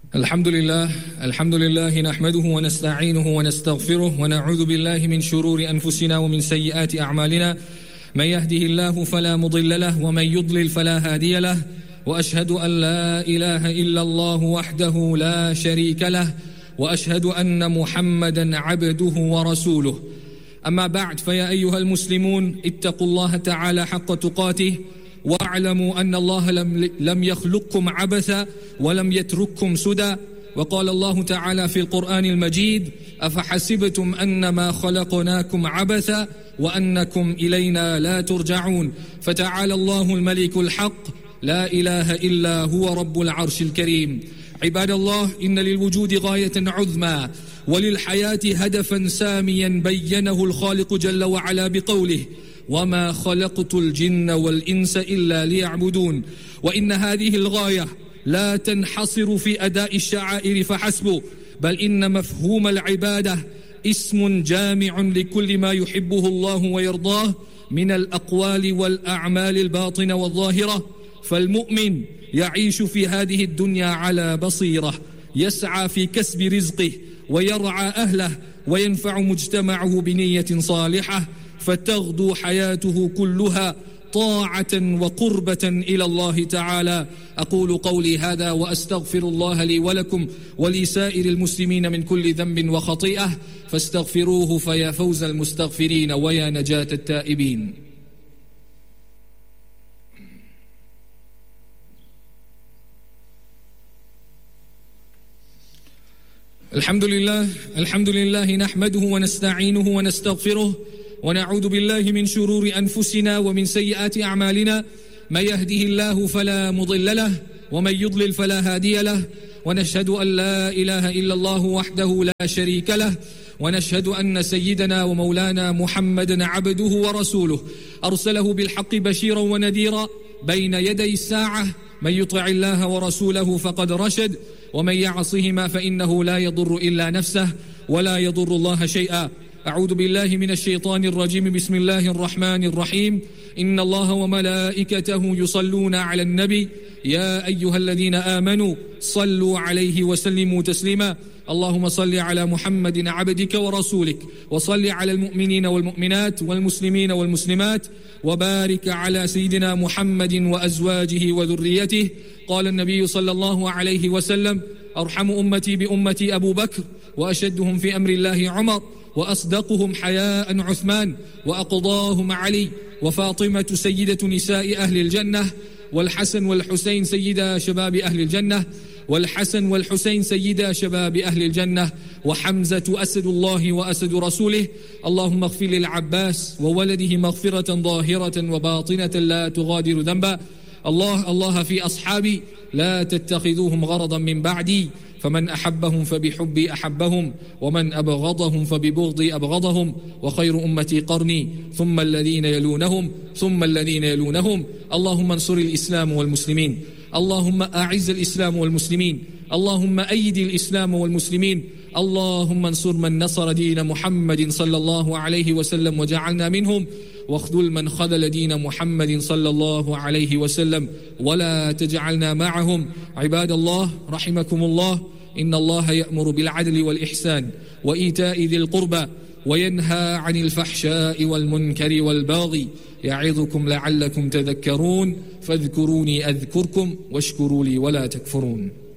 الحمد لله نحمده ونستعينه ونستغفره ونعوذ بالله من شرور أنفسنا ومن سيئات أعمالنا. من يهده الله فلا مضل له ومن يضلل فلا هادي له، وأشهد أن لا إله إلا الله وحده لا شريك له، وأشهد أن محمدا عبده ورسوله. أما بعد، فيا أيها المسلمون اتقوا الله تعالى حق تقاته، واعلموا أن الله لم يخلقكم عبثا ولم يترككم سدى. وقال الله تعالى في القرآن المجيد: أفحسبتم أنما خلقناكم عبثا وأنكم إلينا لا ترجعون. فتعالى الله الملك الحق، لا إله إلا هو رب العرش الكريم. عباد الله، إن للوجود غاية عظمى وللحياة هدفا ساميا بينه الخالق جل وعلا بقوله: وما خلقت الجن والإنس إلا ليعبدون. وإن هذه الغاية لا تنحصر في أداء الشعائر فحسب، بل إن مفهوم العبادة اسم جامع لكل ما يحبه الله ويرضاه من الأقوال والأعمال الباطنة والظاهرة. فالمؤمن يعيش في هذه الدنيا على بصيرة، يسعى في كسب رزقه ويرعى أهله وينفع مجتمعه بنية صالحة، فتغدو حياته كلها طاعة وقربة إلى الله تعالى. أقول قولي هذا وأستغفر الله لي ولكم ولسائر المسلمين من كل ذنب وخطيئة، فاستغفروه فيا فوز المستغفرين ويا نجاة التائبين. الحمد لله نحمده ونستعينه ونستغفره ونعوذ بالله من شرور أنفسنا ومن سيئات أعمالنا. من يهده الله فلا مضل له ومن يضلل فلا هادي له، ونشهد أن لا إله إلا الله وحده لا شريك له، ونشهد أن سيدنا ومولانا محمدا عبده ورسوله، أرسله بالحق بشيرا ونذيرا بين يدي الساعة. من يطع الله ورسوله فقد رشد، ومن يعصهما فإنه لا يضر إلا نفسه ولا يضر الله شيئا. أعوذ بالله من الشيطان الرجيم. بسم الله الرحمن الرحيم. إن الله وملائكته يصلون على النبي يا أيها الذين آمنوا صلوا عليه وسلموا تسليما. اللهم صل على محمد عبدك ورسولك، وصل على المؤمنين والمؤمنات والمسلمين والمسلمات، وبارك على سيدنا محمد وأزواجه وذريته. قال النبي صلى الله عليه وسلم: أرحم أمتي بأمتي أبو بكر، وأشدهم في أمر الله عمر، وأصدقهم حياء عثمان، وأقضاهم علي، وفاطمة سيدة نساء أهل الجنة، والحسن والحسين سيدا شباب أهل الجنة، والحسن والحسين سيدا شباب أهل الجنة، وحمزة أسد الله وأسد رسوله. اللهم اغفر للعباس وولده مغفرة ظاهرة وباطنة لا تغادر ذنبا. الله في أصحابي لا تتخذوهم غرضا من بعدي، فمن أحبهم فبحبي أحبهم، ومن أبغضهم فببغضي أبغضهم، وخير أمتي قرني ثم الذين يلونهم ثم الذين يلونهم. اللهم انصر الإسلام والمسلمين، اللهم أعز الإسلام والمسلمين، اللهم أيد الإسلام والمسلمين، اللهم انصر من نصر دين محمد صلى الله عليه وسلم وجعلنا منهم، واخذل من خذل دين محمد صلى الله عليه وسلم ولا تجعلنا معهم. عباد الله رحمكم الله، إن الله يأمر بالعدل والإحسان وإيتاء ذي القربى، وينهى عن الفحشاء والمنكر والبغي، يعظكم لعلكم تذكرون. فاذكروني أذكركم واشكروا لي ولا تكفرون.